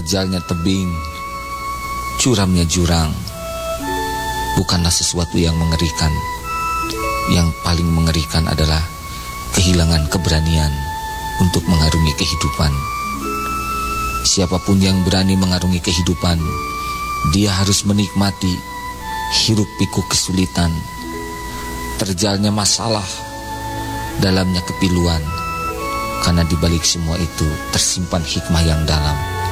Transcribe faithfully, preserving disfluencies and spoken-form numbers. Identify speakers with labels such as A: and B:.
A: terjalnya tebing, curamnya jurang, bukanlah sesuatu yang mengerikan. Yang paling mengerikan adalah kehilangan keberanian untuk mengarungi kehidupan. Siapapun yang berani mengarungi kehidupan, dia harus menikmati hiruk pikuk kesulitan, terjalnya masalah, dalamnya kepiluan. Karena di balik semua itu tersimpan hikmah yang dalam.